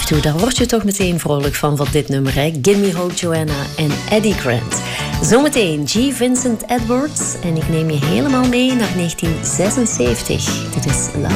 toe. Daar word je toch meteen vrolijk van dit nummer. Hè? Gimme Hope Joanna en Eddie Grant. Zometeen G. Vincent Edwards. En ik neem je helemaal mee naar 1976. Dit is Love.